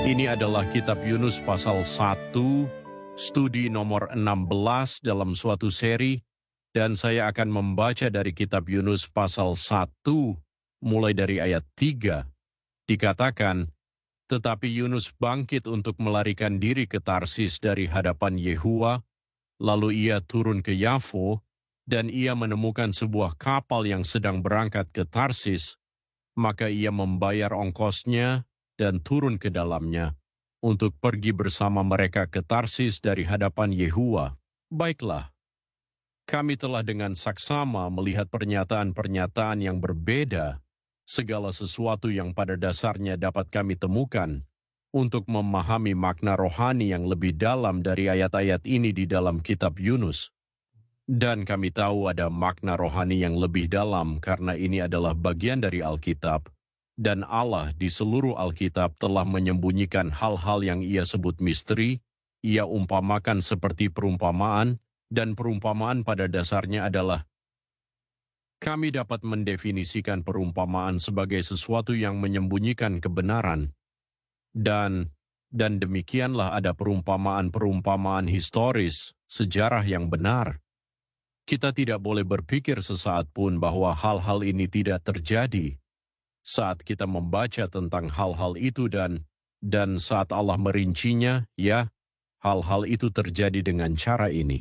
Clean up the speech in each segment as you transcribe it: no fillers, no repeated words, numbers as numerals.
Ini adalah kitab Yunus pasal 1, studi nomor 16 dalam suatu seri, dan saya akan membaca dari kitab Yunus pasal 1, mulai dari ayat 3. Dikatakan, tetapi Yunus bangkit untuk melarikan diri ke Tarsis dari hadapan Yehua, lalu ia turun ke Yafo, dan ia menemukan sebuah kapal yang sedang berangkat ke Tarsis, maka ia membayar ongkosnya dan turun ke dalamnya, untuk pergi bersama mereka ke Tarsis dari hadapan Yehua. Baiklah, kami telah dengan saksama melihat pernyataan-pernyataan yang berbeda, segala sesuatu yang pada dasarnya dapat kami temukan, untuk memahami makna rohani yang lebih dalam dari ayat-ayat ini di dalam kitab Yunus. Dan kami tahu ada makna rohani yang lebih dalam karena ini adalah bagian dari Alkitab, dan Allah di seluruh Alkitab telah menyembunyikan hal-hal yang ia sebut misteri, ia umpamakan seperti perumpamaan, dan perumpamaan pada dasarnya adalah kami dapat mendefinisikan perumpamaan sebagai sesuatu yang menyembunyikan kebenaran. Dan demikianlah ada perumpamaan-perumpamaan historis, sejarah yang benar. Kita tidak boleh berpikir sesaat pun bahwa hal-hal ini tidak terjadi. Saat kita membaca tentang hal-hal itu dan saat Allah merincinya, ya, hal-hal itu terjadi dengan cara ini.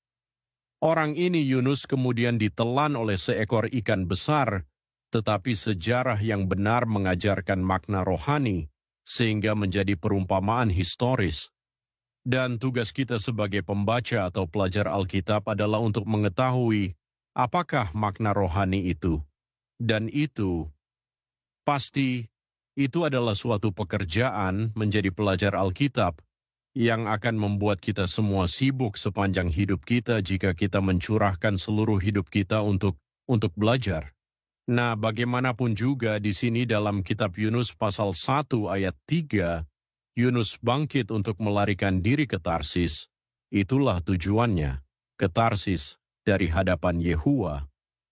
Orang ini Yunus kemudian ditelan oleh seekor ikan besar, tetapi sejarah yang benar mengajarkan makna rohani, sehingga menjadi perumpamaan historis. Dan tugas kita sebagai pembaca atau pelajar Alkitab adalah untuk mengetahui apakah makna rohani itu. Dan itu pasti, itu adalah suatu pekerjaan menjadi pelajar Alkitab yang akan membuat kita semua sibuk sepanjang hidup kita jika kita mencurahkan seluruh hidup kita untuk belajar. Nah, bagaimanapun juga di sini dalam kitab Yunus pasal 1 ayat 3, Yunus bangkit untuk melarikan diri ke Tarsis. Itulah tujuannya, ke Tarsis dari hadapan Yehua.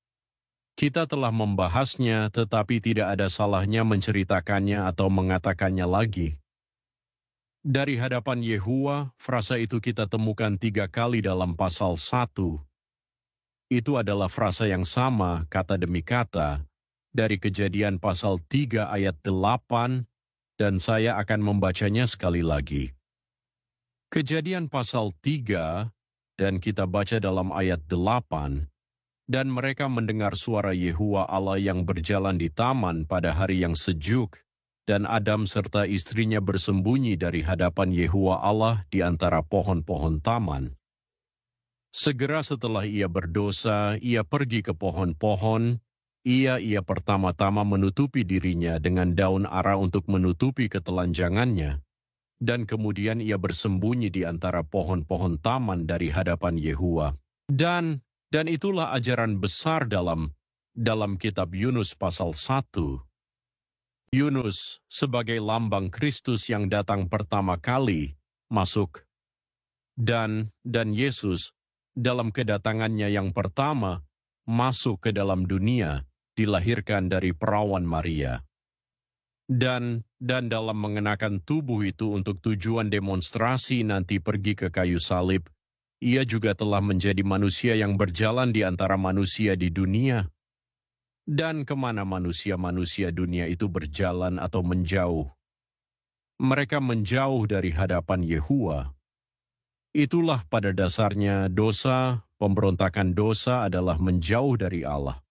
Kita telah membahasnya, tetapi tidak ada salahnya menceritakannya atau mengatakannya lagi. Dari hadapan Yehua, frasa itu kita temukan 3 kali dalam pasal 1. Itu adalah frasa yang sama, kata demi kata, dari Kejadian pasal 3 ayat 8, dan saya akan membacanya sekali lagi. Kejadian pasal 3, dan kita baca dalam ayat 8, dan mereka mendengar suara Yehua Allah yang berjalan di taman pada hari yang sejuk, dan Adam serta istrinya bersembunyi dari hadapan Yehua Allah di antara pohon-pohon taman. Segera setelah ia berdosa, ia pergi ke pohon-pohon, ia pertama-tama menutupi dirinya dengan daun ara untuk menutupi ketelanjangannya, dan kemudian ia bersembunyi di antara pohon-pohon taman dari hadapan Yehua. Dan itulah ajaran besar dalam kitab Yunus pasal 1. Yunus sebagai lambang Kristus yang datang pertama kali masuk. Dan Yesus dalam kedatangannya yang pertama masuk ke dalam dunia, dilahirkan dari perawan Maria. Dan dalam mengenakan tubuh itu untuk tujuan demonstrasi nanti pergi ke kayu salib, ia juga telah menjadi manusia yang berjalan di antara manusia di dunia. Dan kemana manusia-manusia dunia itu berjalan atau menjauh? Mereka menjauh dari hadapan Yehua. Itulah pada dasarnya dosa, pemberontakan dosa adalah menjauh dari Allah.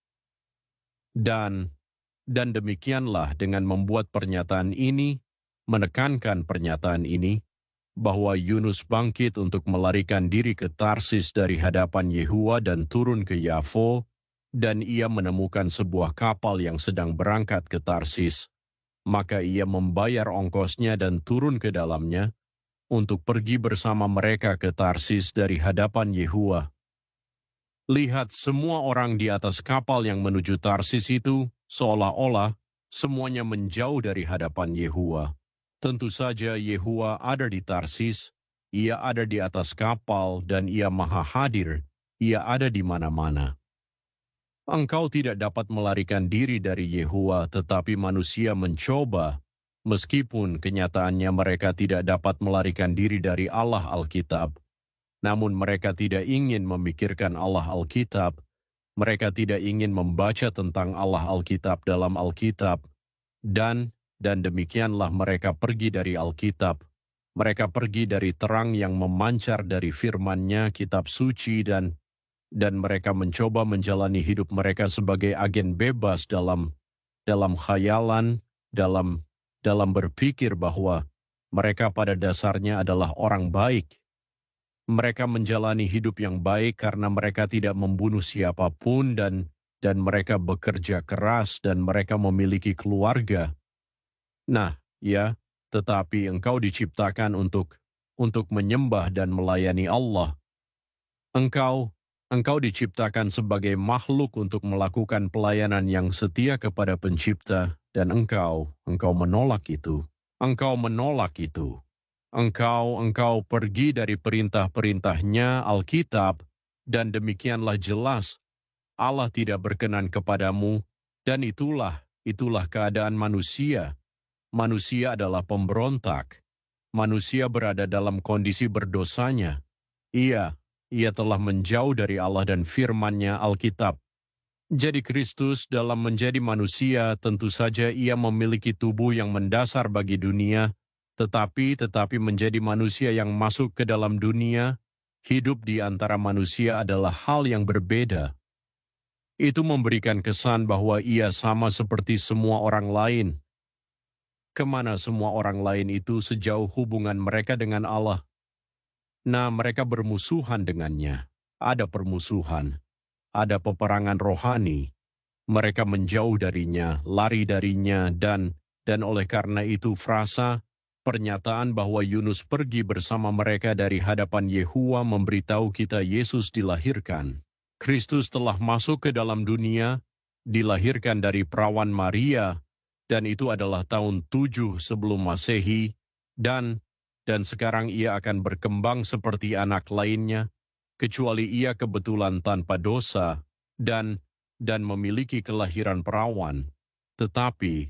Dan demikianlah dengan membuat pernyataan ini, menekankan pernyataan ini, bahwa Yunus bangkit untuk melarikan diri ke Tarsis dari hadapan Yehua dan turun ke Yafo, dan ia menemukan sebuah kapal yang sedang berangkat ke Tarsis. Maka ia membayar ongkosnya dan turun ke dalamnya, untuk pergi bersama mereka ke Tarsis dari hadapan Yehua. Lihat semua orang di atas kapal yang menuju Tarsis itu, seolah-olah semuanya menjauh dari hadapan Yehua. Tentu saja Yehua ada di Tarsis, ia ada di atas kapal, dan ia maha hadir, ia ada di mana-mana. Engkau tidak dapat melarikan diri dari Yehua, tetapi manusia mencoba, Meskipun kenyataannya mereka tidak dapat melarikan diri dari Allah Alkitab, namun mereka tidak ingin memikirkan Allah Alkitab. Mereka tidak ingin membaca tentang Allah Alkitab dalam Alkitab, dan demikianlah mereka pergi dari Alkitab. Mereka pergi dari terang yang memancar dari firman-Nya, kitab suci, dan mereka mencoba menjalani hidup mereka sebagai agen bebas dalam khayalan, dalam berpikir bahwa mereka pada dasarnya adalah orang baik. Mereka menjalani hidup yang baik karena mereka tidak membunuh siapapun dan mereka bekerja keras dan mereka memiliki keluarga. Nah, ya, tetapi engkau diciptakan untuk menyembah dan melayani Allah. Engkau diciptakan sebagai makhluk untuk melakukan pelayanan yang setia kepada Pencipta, dan engkau menolak itu. Engkau menolak itu. Engkau pergi dari perintah-perintahnya Alkitab, dan demikianlah jelas Allah tidak berkenan kepadamu, dan itulah keadaan manusia. Manusia adalah pemberontak. Manusia berada dalam kondisi berdosanya. Ia telah menjauh dari Allah dan firman-Nya Alkitab. Jadi Kristus dalam menjadi manusia tentu saja ia memiliki tubuh yang mendasar bagi dunia, tetapi menjadi manusia yang masuk ke dalam dunia, hidup di antara manusia adalah hal yang berbeda. Itu memberikan kesan bahwa ia sama seperti semua orang lain. Kemana semua orang lain itu sejauh hubungan mereka dengan Allah? Nah, mereka bermusuhan dengannya. Ada permusuhan, ada peperangan rohani. Mereka menjauh darinya, lari darinya, dan oleh karena itu frasa pernyataan bahwa Yunus pergi bersama mereka dari hadapan Yehuwa memberitahu kita Yesus dilahirkan. Kristus telah masuk ke dalam dunia, dilahirkan dari perawan Maria, dan itu adalah tahun 7 sebelum Masehi, dan sekarang ia akan berkembang seperti anak lainnya, kecuali ia kebetulan tanpa dosa, dan memiliki kelahiran perawan. Tetapi,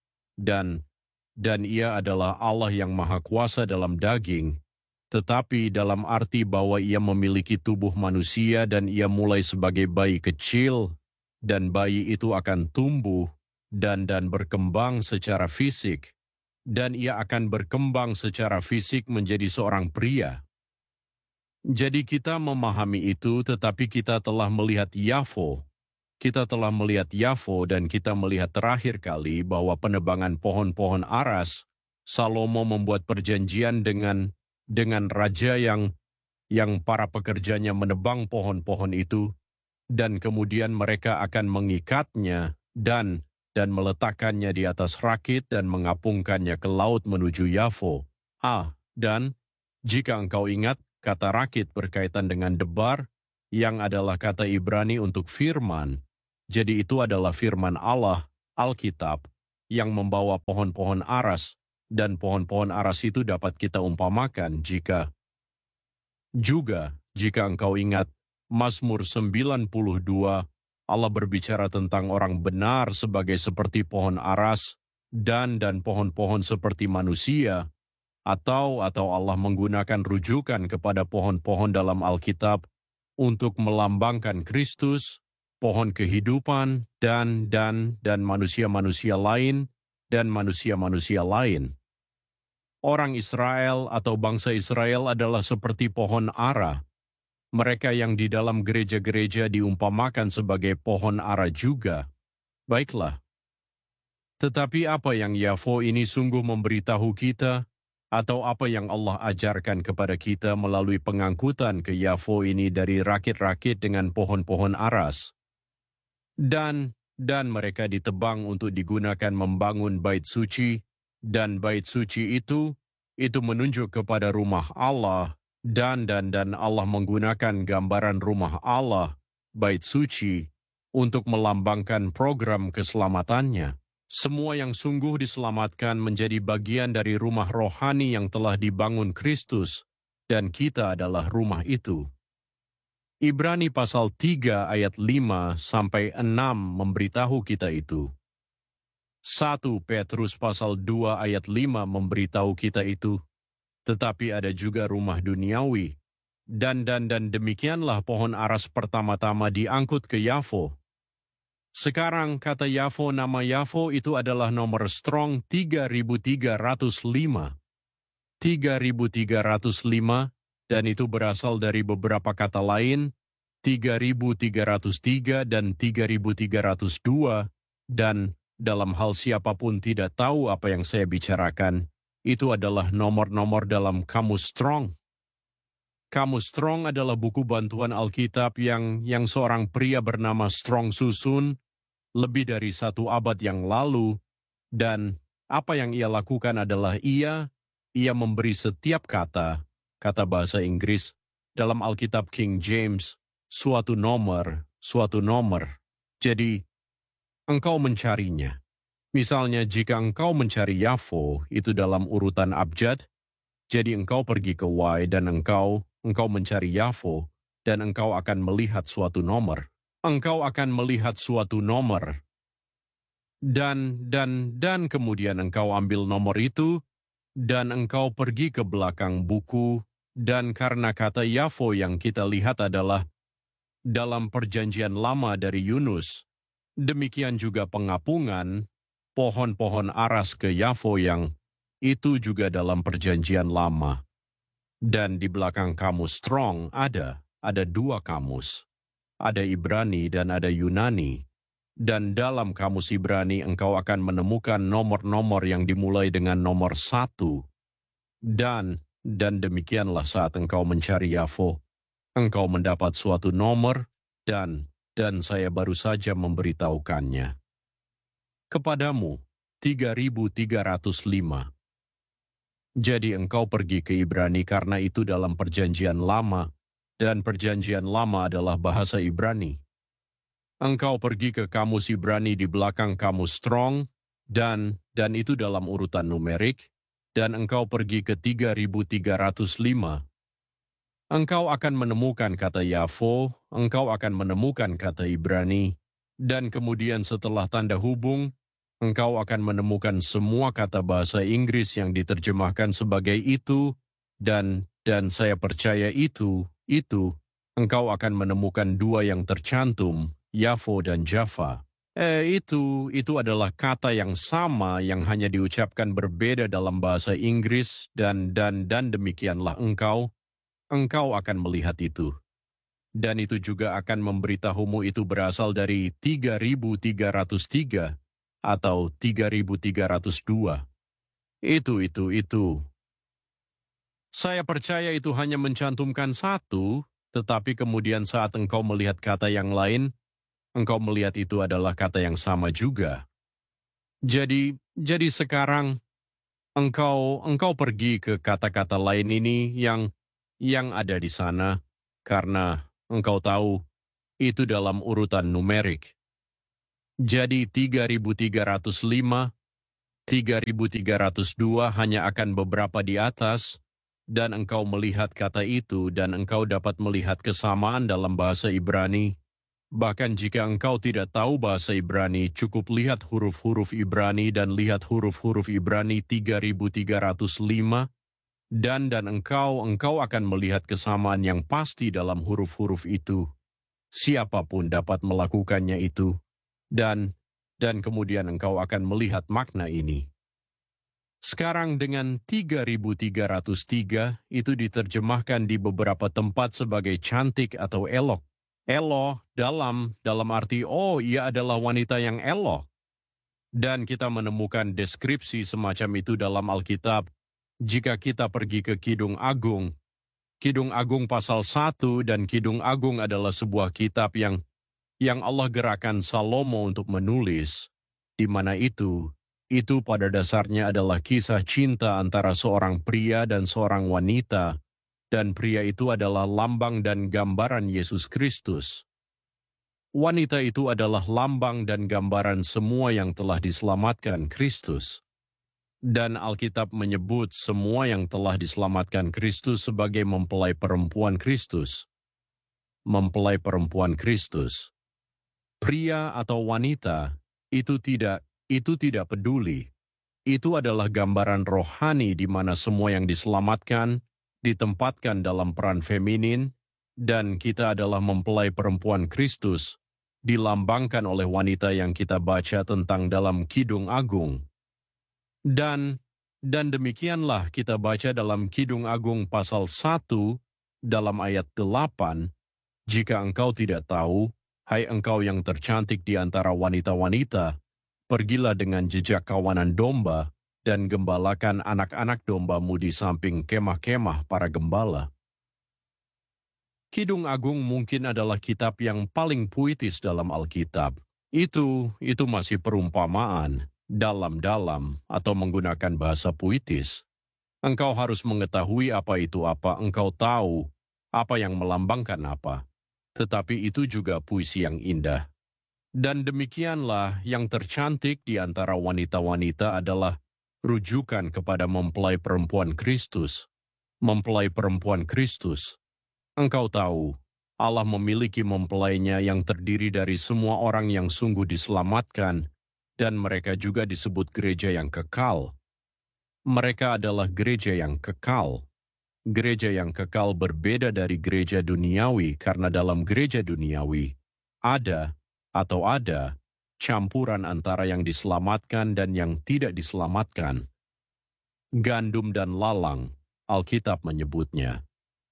dan ia adalah Allah yang maha kuasa dalam daging, tetapi dalam arti bahwa ia memiliki tubuh manusia dan ia mulai sebagai bayi kecil, dan bayi itu akan tumbuh dan berkembang secara fisik, dan ia akan berkembang secara fisik menjadi seorang pria. Jadi kita memahami itu, tetapi kita telah melihat Yafo. Kita telah melihat Yafo dan kita melihat terakhir kali bahwa penebangan pohon-pohon aras, Salomo membuat perjanjian dengan raja yang para pekerjanya menebang pohon-pohon itu, dan kemudian mereka akan mengikatnya dan meletakkannya di atas rakit dan mengapungkannya ke laut menuju Yafo. Dan jika engkau ingat, kata rakit berkaitan dengan debar, yang adalah kata Ibrani untuk firman. Jadi itu adalah firman Allah, Alkitab, yang membawa pohon-pohon aras, dan pohon-pohon aras itu dapat kita umpamakan jika engkau ingat, Mazmur 92, Allah berbicara tentang orang benar sebagai seperti pohon aras, dan pohon-pohon seperti manusia, atau Allah menggunakan rujukan kepada pohon-pohon dalam Alkitab untuk melambangkan Kristus, pohon kehidupan, dan manusia-manusia lain, dan manusia-manusia lain. Orang Israel atau bangsa Israel adalah seperti pohon ara. Mereka yang di dalam gereja-gereja diumpamakan sebagai pohon ara juga. Baiklah. Tetapi apa yang Yafo ini sungguh memberitahu kita, atau apa yang Allah ajarkan kepada kita melalui pengangkutan ke Yafo ini dari rakit-rakit dengan pohon-pohon aras? Dan mereka ditebang untuk digunakan membangun bait suci, dan bait suci itu menunjuk kepada rumah Allah, dan Allah menggunakan gambaran rumah Allah, bait suci, untuk melambangkan program keselamatannya. Semua yang sungguh diselamatkan menjadi bagian dari rumah rohani yang telah dibangun Kristus, dan kita adalah rumah itu. Ibrani pasal 3 ayat 5-6 memberitahu kita itu. 1 Petrus pasal 2 ayat 5 memberitahu kita itu. Tetapi ada juga rumah duniawi. Dan demikianlah pohon aras pertama-tama diangkut ke Yafo. Sekarang kata Yafo, nama Yafo itu adalah nomor strong 3305. 3305, dan itu berasal dari beberapa kata lain, 3303 dan 3302, dan dalam hal siapapun tidak tahu apa yang saya bicarakan, itu adalah nomor-nomor dalam Kamus Strong. Kamus Strong adalah buku bantuan Alkitab yang seorang pria bernama Strong susun lebih dari 1 abad yang lalu, dan apa yang ia lakukan adalah ia memberi setiap kata bahasa Inggris dalam Alkitab King James, suatu nomor. Jadi, engkau mencarinya. Misalnya, jika engkau mencari Yafo, itu dalam urutan abjad, jadi engkau pergi ke Y dan engkau mencari Yafo, dan engkau akan melihat suatu nomor. Engkau akan melihat suatu nomor. Dan kemudian engkau ambil nomor itu, dan engkau pergi ke belakang buku, dan karena kata Yafo yang kita lihat adalah dalam perjanjian lama dari Yunus, demikian juga pengapungan, pohon-pohon aras ke Yafo yang itu juga dalam perjanjian lama. Dan di belakang kamus Strong ada 2 kamus. Ada Ibrani dan ada Yunani. Dan dalam kamus Ibrani engkau akan menemukan nomor-nomor yang dimulai dengan nomor 1. Dan demikianlah saat engkau mencari Yafo, engkau mendapat suatu nomor, dan saya baru saja memberitahukannya kepadamu, 3305. Jadi engkau pergi ke Ibrani karena itu dalam perjanjian lama, dan perjanjian lama adalah bahasa Ibrani. Engkau pergi ke kamus Ibrani di belakang kamus Strong, dan itu dalam urutan numerik, dan engkau pergi ke 3305. Engkau akan menemukan kata Yafo, engkau akan menemukan kata Ibrani, dan kemudian setelah tanda hubung, engkau akan menemukan semua kata bahasa Inggris yang diterjemahkan sebagai itu, dan saya percaya itu, engkau akan menemukan 2 yang tercantum, Yafo dan Java. Itu adalah kata yang sama yang hanya diucapkan berbeda dalam bahasa Inggris, dan demikianlah engkau akan melihat itu. Dan itu juga akan memberitahumu itu berasal dari 3303 atau 3302. Itu. Saya percaya itu hanya mencantumkan 1, tetapi kemudian saat engkau melihat kata yang lain, engkau melihat itu adalah kata yang sama juga. Jadi sekarang engkau pergi ke kata-kata lain ini yang ada di sana, karena engkau tahu itu dalam urutan numerik. Jadi 3305, 3302 hanya akan beberapa di atas, dan engkau melihat kata itu, dan engkau dapat melihat kesamaan dalam bahasa Ibrani. Bahkan jika engkau tidak tahu bahasa Ibrani, cukup lihat huruf-huruf Ibrani dan lihat huruf-huruf Ibrani 3305, dan engkau akan melihat kesamaan yang pasti dalam huruf-huruf itu. Siapapun dapat melakukannya itu, dan kemudian engkau akan melihat makna ini. Sekarang dengan 3303 itu diterjemahkan di beberapa tempat sebagai cantik atau elok. Elok dalam arti, ia adalah wanita yang elok. Dan kita menemukan deskripsi semacam itu dalam Alkitab. Jika kita pergi ke Kidung Agung pasal 1, dan Kidung Agung adalah sebuah kitab yang Allah gerakan Salomo untuk menulis, di mana itu pada dasarnya adalah kisah cinta antara seorang pria dan seorang wanita, dan pria itu adalah lambang dan gambaran Yesus Kristus. Wanita itu adalah lambang dan gambaran semua yang telah diselamatkan Kristus. Dan Alkitab menyebut semua yang telah diselamatkan Kristus sebagai mempelai perempuan Kristus. Mempelai perempuan Kristus. Pria atau wanita itu tidak Itu tidak peduli. Itu adalah gambaran rohani di mana semua yang diselamatkan ditempatkan dalam peran feminin, dan kita adalah mempelai perempuan Kristus, dilambangkan oleh wanita yang kita baca tentang dalam Kidung Agung. Dan demikianlah kita baca dalam Kidung Agung pasal 1 dalam ayat 8, jika engkau tidak tahu, hai engkau yang tercantik di antara wanita-wanita, pergilah dengan jejak kawanan domba dan gembalakan anak-anak dombamu di samping kemah-kemah para gembala. Kidung Agung mungkin adalah kitab yang paling puitis dalam Alkitab. Itu masih perumpamaan, dalam-dalam, atau menggunakan bahasa puitis. Engkau harus mengetahui apa itu apa, engkau tahu apa yang melambangkan apa. Tetapi itu juga puisi yang indah. Dan demikianlah yang tercantik di antara wanita-wanita adalah rujukan kepada mempelai perempuan Kristus. Mempelai perempuan Kristus. Engkau tahu, Allah memiliki mempelainya yang terdiri dari semua orang yang sungguh diselamatkan, dan mereka juga disebut gereja yang kekal. Mereka adalah gereja yang kekal. Gereja yang kekal berbeda dari gereja duniawi karena dalam gereja duniawi ada campuran antara yang diselamatkan dan yang tidak diselamatkan. Gandum dan lalang, Alkitab menyebutnya.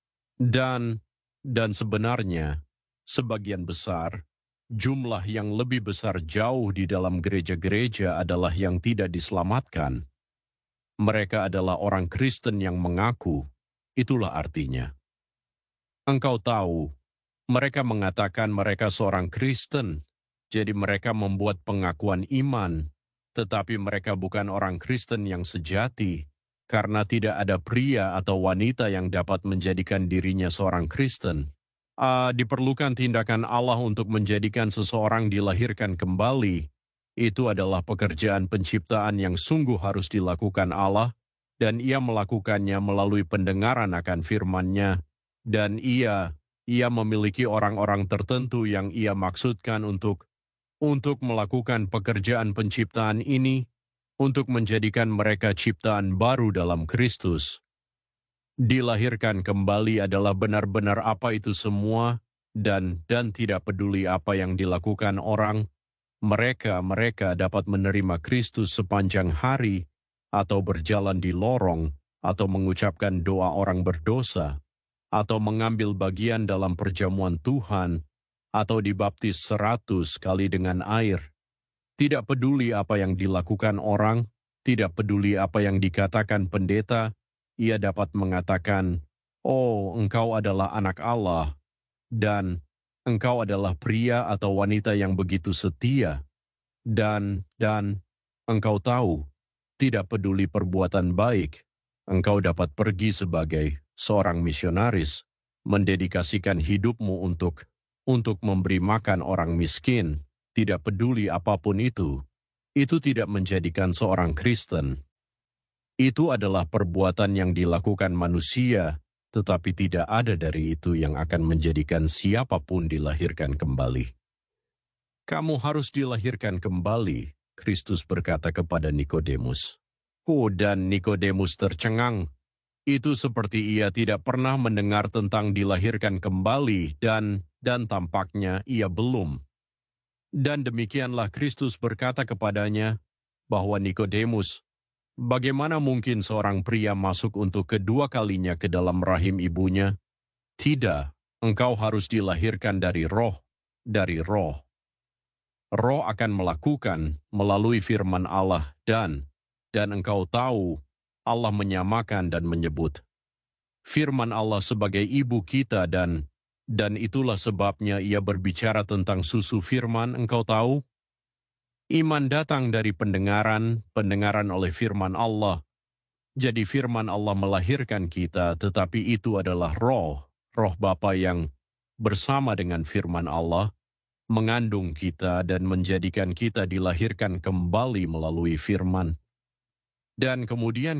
Dan sebenarnya, sebagian besar, jumlah yang lebih besar jauh di dalam gereja-gereja adalah yang tidak diselamatkan. Mereka adalah orang Kristen yang mengaku, itulah artinya. Engkau tahu, mereka mengatakan mereka seorang Kristen, jadi mereka membuat pengakuan iman, tetapi mereka bukan orang Kristen yang sejati, karena tidak ada pria atau wanita yang dapat menjadikan dirinya seorang Kristen. Diperlukan tindakan Allah untuk menjadikan seseorang dilahirkan kembali. Itu adalah pekerjaan penciptaan yang sungguh harus dilakukan Allah, dan Ia melakukannya melalui pendengaran akan firman-Nya, dan Ia memiliki orang-orang tertentu yang Ia maksudkan untuk melakukan pekerjaan penciptaan ini, untuk menjadikan mereka ciptaan baru dalam Kristus. Dilahirkan kembali adalah benar-benar apa itu semua, dan tidak peduli apa yang dilakukan orang, mereka dapat menerima Kristus sepanjang hari, atau berjalan di lorong, atau mengucapkan doa orang berdosa, atau mengambil bagian dalam perjamuan Tuhan, atau dibaptis 100 kali dengan air. Tidak peduli apa yang dilakukan orang, tidak peduli apa yang dikatakan pendeta, ia dapat mengatakan, "Oh, engkau adalah anak Allah," dan "Engkau adalah pria atau wanita yang begitu setia," dan engkau tahu, tidak peduli perbuatan baik, engkau dapat pergi sebagai seorang misionaris, mendedikasikan hidupmu untuk memberi makan orang miskin. Tidak peduli apapun itu tidak menjadikan seorang Kristen. Itu adalah perbuatan yang dilakukan manusia, tetapi tidak ada dari itu yang akan menjadikan siapapun dilahirkan kembali. Kamu harus dilahirkan kembali, Kristus berkata kepada Nikodemus. Dan Nikodemus tercengang. Itu seperti ia tidak pernah mendengar tentang dilahirkan kembali dan tampaknya ia belum. Dan demikianlah Kristus berkata kepadanya bahwa Nikodemus, bagaimana mungkin seorang pria masuk untuk kedua kalinya ke dalam rahim ibunya? Tidak, engkau harus dilahirkan dari roh. Roh akan melakukan melalui firman Allah dan engkau tahu, Allah menyamakan dan menyebut firman Allah sebagai ibu kita dan itulah sebabnya ia berbicara tentang susu firman, engkau tahu? Iman datang dari pendengaran oleh firman Allah. Jadi firman Allah melahirkan kita, tetapi itu adalah roh Bapa yang bersama dengan firman Allah, mengandung kita dan menjadikan kita dilahirkan kembali melalui firman. Dan kemudian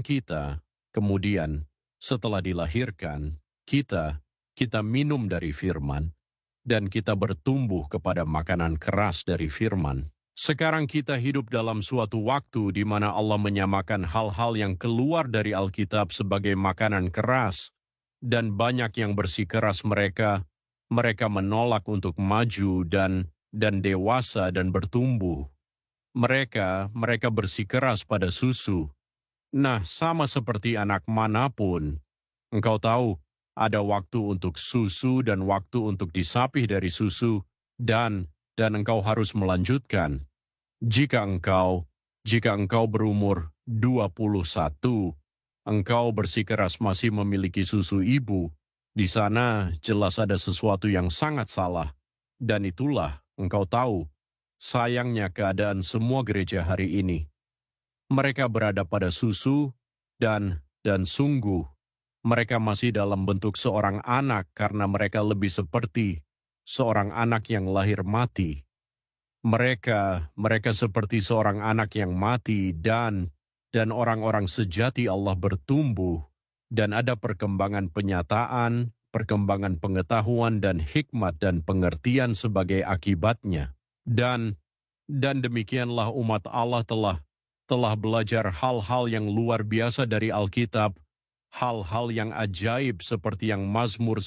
setelah dilahirkan, kita minum dari firman, dan kita bertumbuh kepada makanan keras dari firman, Sekarang kita hidup dalam suatu waktu di mana Allah menyamakan hal-hal yang keluar dari Alkitab sebagai makanan keras, dan banyak yang bersikeras mereka menolak untuk maju dan dewasa dan bertumbuh. Mereka bersikeras pada susu. Nah, sama seperti anak manapun, engkau tahu, ada waktu untuk susu dan waktu untuk disapih dari susu, dan engkau harus melanjutkan. Jika engkau berumur 21, engkau bersikeras masih memiliki susu ibu, di sana jelas ada sesuatu yang sangat salah. Dan itulah engkau tahu, sayangnya keadaan semua gereja hari ini. Mereka berada pada susu dan sungguh mereka masih dalam bentuk seorang anak karena mereka lebih seperti seorang anak yang lahir mati. Mereka seperti seorang anak yang mati dan orang-orang sejati Allah bertumbuh dan ada perkembangan penyataan, perkembangan pengetahuan dan hikmat dan pengertian sebagai akibatnya. Dan demikianlah umat Allah telah belajar hal-hal yang luar biasa dari Alkitab, hal-hal yang ajaib seperti yang Mazmur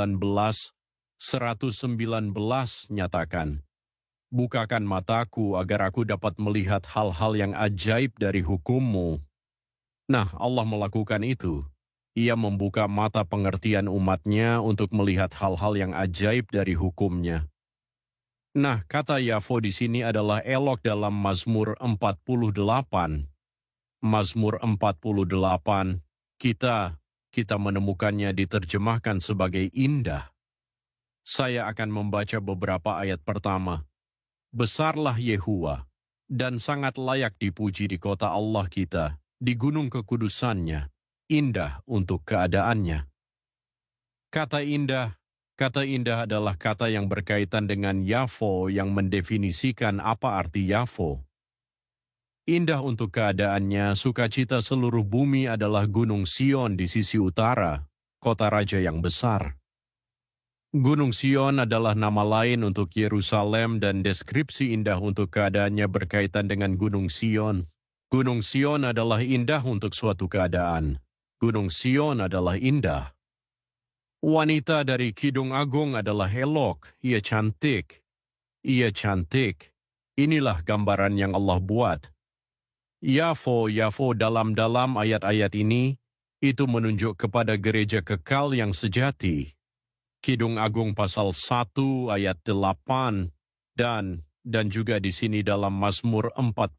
119 nyatakan. Bukakan mataku agar aku dapat melihat hal-hal yang ajaib dari hukum-Mu. Nah, Allah melakukan itu. Ia membuka mata pengertian umat-Nya untuk melihat hal-hal yang ajaib dari hukum-Nya. Nah, kata Yafo di sini adalah elok dalam Mazmur 48. Mazmur 48, kita menemukannya diterjemahkan sebagai indah. Saya akan membaca beberapa ayat pertama. Besarlah Yehuwa, dan sangat layak dipuji di kota Allah kita, di gunung kekudusannya, indah untuk keadaannya. Kata indah adalah kata yang berkaitan dengan Yafo yang mendefinisikan apa arti Yafo. Indah untuk keadaannya, sukacita seluruh bumi adalah Gunung Sion di sisi utara, kota raja yang besar. Gunung Sion adalah nama lain untuk Yerusalem dan deskripsi indah untuk keadaannya berkaitan dengan Gunung Sion. Gunung Sion adalah indah untuk suatu keadaan. Gunung Sion adalah indah. Wanita dari Kidung Agung adalah elok, ia cantik. Ia cantik. Inilah gambaran yang Allah buat. Yafo dalam ayat-ayat ini, itu menunjuk kepada gereja kekal yang sejati. Kidung Agung pasal 1 ayat 8 dan juga di sini dalam Mazmur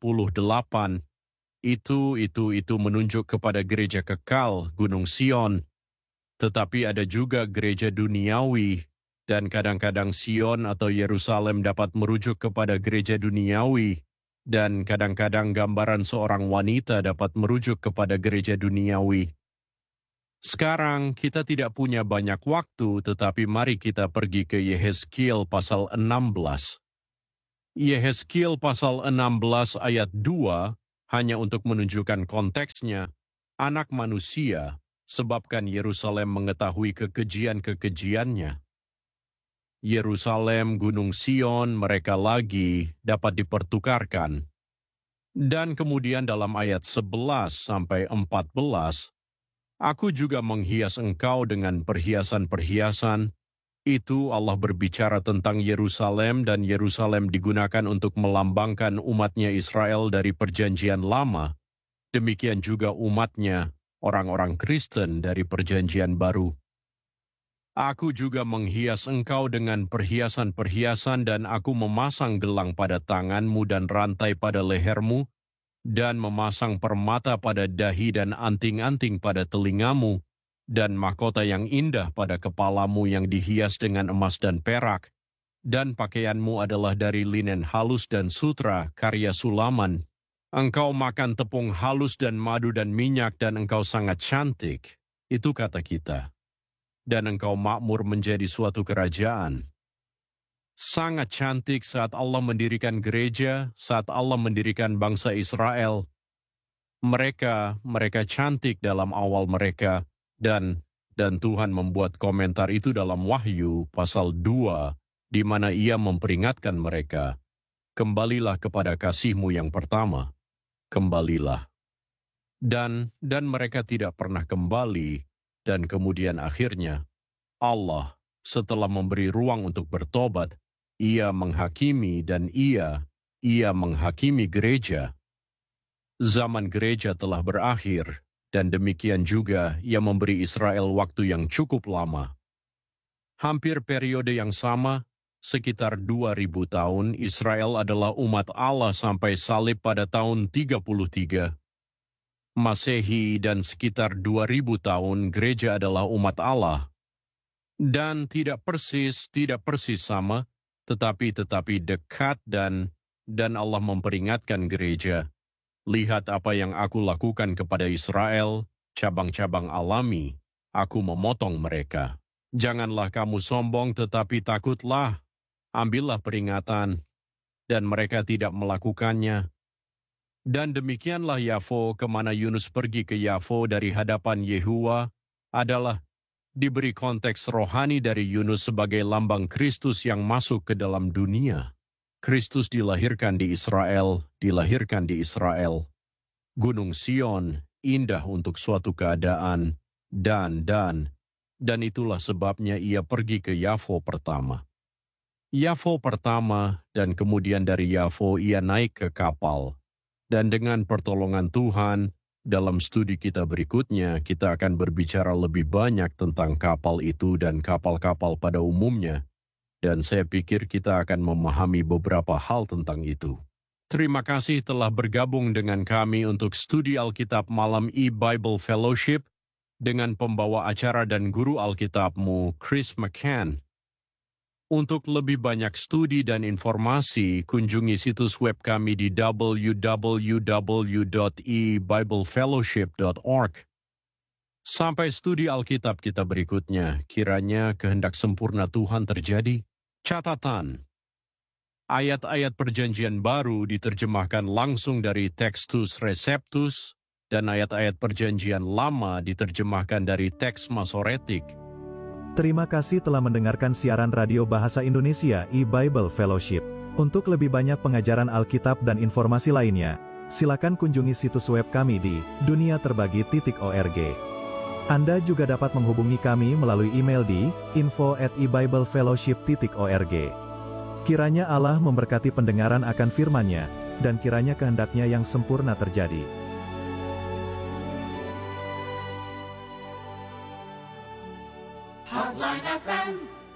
48 itu menunjuk kepada gereja kekal Gunung Sion. Tetapi ada juga gereja duniawi dan kadang-kadang Sion atau Yerusalem dapat merujuk kepada gereja duniawi dan kadang-kadang gambaran seorang wanita dapat merujuk kepada gereja duniawi. Sekarang kita tidak punya banyak waktu, tetapi mari kita pergi ke Yehezkiel pasal 16. Yehezkiel pasal 16 ayat 2 hanya untuk menunjukkan konteksnya. Anak manusia, sebabkan Yerusalem mengetahui kekejian-kekejiannya. Yerusalem, Gunung Sion, mereka lagi dapat dipertukarkan. Dan kemudian dalam ayat 11 sampai 14, Aku juga menghias engkau dengan perhiasan-perhiasan. Itu Allah berbicara tentang Yerusalem dan Yerusalem digunakan untuk melambangkan umatnya Israel dari perjanjian lama. Demikian juga umatnya, orang-orang Kristen dari perjanjian baru. Aku juga menghias engkau dengan perhiasan-perhiasan dan aku memasang gelang pada tanganmu dan rantai pada lehermu, dan memasang permata pada dahi dan anting-anting pada telingamu, dan mahkota yang indah pada kepalamu yang dihias dengan emas dan perak, dan pakaianmu adalah dari linen halus dan sutra, karya Sulaman. Engkau makan tepung halus dan madu dan minyak, dan engkau sangat cantik. Itu kata kita. Dan engkau makmur menjadi suatu kerajaan. Sangat cantik saat Allah mendirikan gereja, saat Allah mendirikan bangsa Israel. Mereka cantik dalam awal mereka, dan Tuhan membuat komentar itu dalam Wahyu pasal 2, di mana ia memperingatkan mereka. Kembalilah kepada kasih-Mu yang pertama. Kembalilah. Dan mereka tidak pernah kembali, dan kemudian akhirnya Allah, setelah memberi ruang untuk bertobat, Ia menghakimi dan Ia menghakimi gereja. Zaman gereja telah berakhir, dan demikian juga Ia memberi Israel waktu yang cukup lama. Hampir periode yang sama, sekitar 2000 tahun, Israel adalah umat Allah sampai salib pada tahun 33. Masehi dan sekitar 2000 tahun, gereja adalah umat Allah. Dan tidak persis sama, tetapi dekat dan Allah memperingatkan gereja. Lihat apa yang aku lakukan kepada Israel, cabang-cabang alami, aku memotong mereka. Janganlah kamu sombong tetapi takutlah, ambillah peringatan, dan mereka tidak melakukannya. Dan demikianlah Yafo, kemana Yunus pergi ke Yafo dari hadapan Yehuwa, adalah diberi konteks rohani dari Yunus sebagai lambang Kristus yang masuk ke dalam dunia. Kristus dilahirkan di Israel. Gunung Sion indah untuk suatu keadaan, dan itulah sebabnya ia pergi ke Yafo pertama. Dan kemudian dari Yafo ia naik ke kapal. Dan dengan pertolongan Tuhan, dalam studi kita berikutnya, kita akan berbicara lebih banyak tentang kapal itu dan kapal-kapal pada umumnya. Dan saya pikir kita akan memahami beberapa hal tentang itu. Terima kasih telah bergabung dengan kami untuk studi Alkitab malam e-Bible Fellowship dengan pembawa acara dan guru Alkitabmu, Chris McCann. Untuk lebih banyak studi dan informasi, kunjungi situs web kami di www.ebiblefellowship.org. Sampai studi Alkitab kita berikutnya, kiranya kehendak sempurna Tuhan terjadi. Catatan: ayat-ayat Perjanjian Baru diterjemahkan langsung dari Textus Receptus, dan ayat-ayat Perjanjian Lama diterjemahkan dari teks Masoretik. Terima kasih telah mendengarkan siaran radio bahasa Indonesia e-Bible Fellowship. Untuk lebih banyak pengajaran Alkitab dan informasi lainnya, silakan kunjungi situs web kami di duniaterbagi.org. Anda juga dapat menghubungi kami melalui email di info@ebiblefellowship.org. Kiranya Allah memberkati pendengaran akan firman-Nya, dan kiranya kehendak-Nya yang sempurna terjadi. Heartline FM.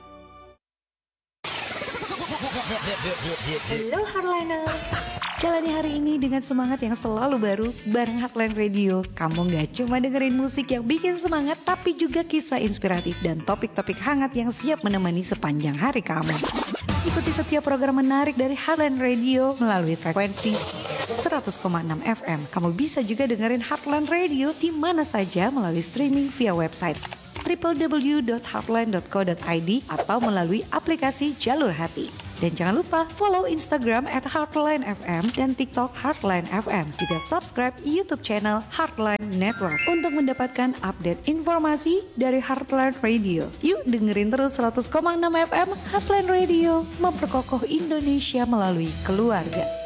Halo Heartliner, jalani hari ini dengan semangat yang selalu baru bareng Heartline Radio. Kamu gak cuma dengerin musik yang bikin semangat, tapi juga kisah inspiratif dan topik-topik hangat yang siap menemani sepanjang hari kamu. Ikuti setiap program menarik dari Heartline Radio melalui frekuensi 100,6 FM. Kamu bisa juga dengerin Heartline Radio di mana saja melalui streaming via website www.heartline.co.id atau melalui aplikasi Jalur Hati. Dan jangan lupa follow Instagram @heartlinefm dan TikTok Heartline FM. Juga subscribe YouTube channel Heartline Network untuk mendapatkan update informasi dari Heartline Radio. Yuk dengerin terus 100,6 FM Heartline Radio, memperkokoh Indonesia melalui keluarga.